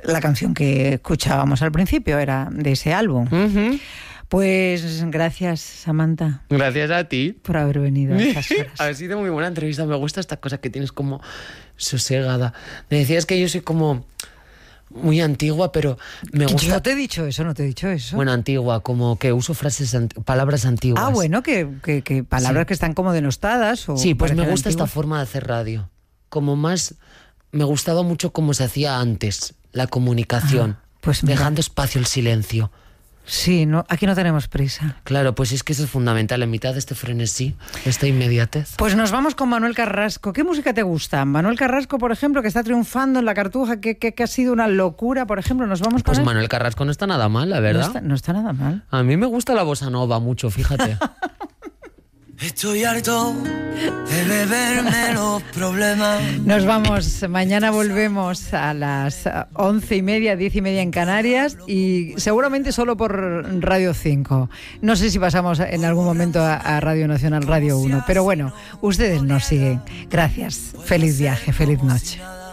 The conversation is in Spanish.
la canción que escuchábamos al principio era de ese álbum. Uh-huh. Pues gracias, Samantha. Gracias a ti. Por haber venido a estas horas. Ha sido muy buena entrevista. Me gusta esta cosa que tienes como sosegada. Me decías que yo soy como muy antigua, pero me gusta... Yo no te he dicho eso. Bueno, antigua, como que uso palabras antiguas. Ah, bueno, que palabras sí. Que están como denostadas. O sí, pues me gusta antiguas. Esta forma de hacer radio. Como más... Me gustaba mucho cómo se hacía antes, la comunicación. Pues dejando espacio al silencio. Sí, no, aquí no tenemos prisa. Claro, pues es que eso es fundamental, en mitad de este frenesí, esta inmediatez. Pues nos vamos con Manuel Carrasco. ¿Qué música te gusta? Manuel Carrasco, por ejemplo, que está triunfando en la Cartuja, que ha sido una locura, por ejemplo, nos vamos con Pues él. Manuel Carrasco no está nada mal, la verdad. No está nada mal. A mí me gusta la bossa nova mucho, fíjate. Estoy harto de beberme los problemas. Nos vamos, mañana volvemos a las 11:30, 10:30 en Canarias y seguramente solo por Radio 5. No sé si pasamos en algún momento a Radio Nacional, Radio 1, pero bueno, ustedes nos siguen. Gracias, feliz viaje, feliz noche.